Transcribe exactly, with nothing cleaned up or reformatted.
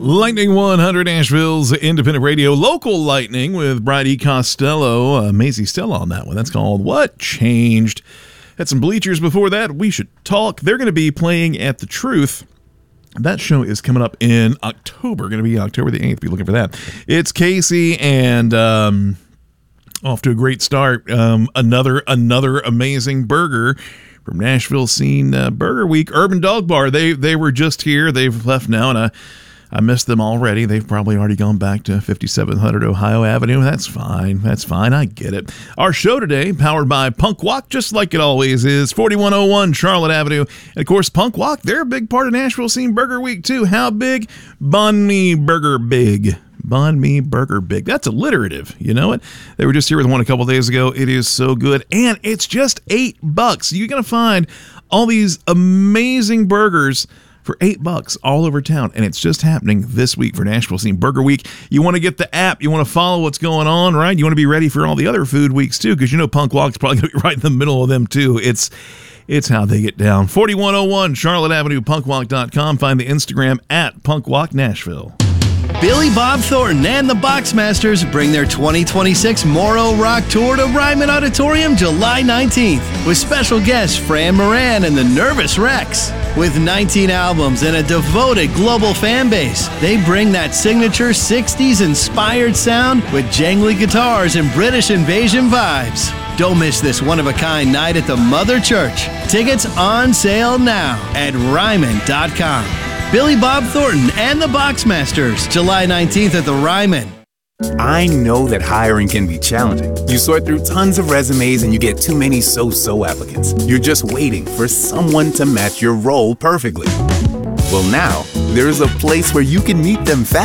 Lightning one hundred, Nashville's independent radio, local lightning with Brian E. Costello, uh, Maisie Stella on that one. That's called What Changed. Had some Bleachers before that. We Should Talk. They're going to be playing at The Truth. That show is coming up in October. Going to be October the eighth. Be looking for that. It's Casey and um, off to a great start. Um, another another amazing burger from Nashville Scene uh, Burger Week. Urban Dog Bar. They they were just here. They've left now, and I. I missed them already. They've probably already gone back to fifty-seven hundred Ohio Avenue. That's fine. That's fine. I get it. Our show today, powered by Punk Walk, just like it always is, forty-one oh one Charlotte Avenue. And, of course, Punk Walk, they're a big part of Nashville Scene Burger Week, too. How big? Banh Mi Burger Big. Banh Mi Burger Big. That's alliterative. You know it? They were just here with one a couple days ago. It is so good. And it's just eight bucks. You're going to find all these amazing burgers for eight bucks all over town, and it's just happening this week for Nashville Scene Burger Week. You want to get the app, you want to follow what's going on, right? You want to be ready for all the other food weeks too, because you know Punk Walk's probably going to be right in the middle of them too. It's it's how they get down. forty-one oh one Charlotte Avenue, punkwalk dot com. Find the Instagram at punkwalk nashville. Billy Bob Thornton and the Boxmasters bring their twenty twenty-six Moro Rock Tour to Ryman Auditorium July nineteenth with special guests Fran Moran and the Nervous Rex. With nineteen albums and a devoted global fan base, they bring that signature sixties-inspired sound with jangly guitars and British invasion vibes. Don't miss this one-of-a-kind night at the Mother Church. Tickets on sale now at ryman dot com. Billy Bob Thornton and the Boxmasters, July nineteenth at the Ryman. I know that hiring can be challenging. You sort through tons of resumes and you get too many so-so applicants. You're just waiting for someone to match your role perfectly. Well, now, there's a place where you can meet them fast.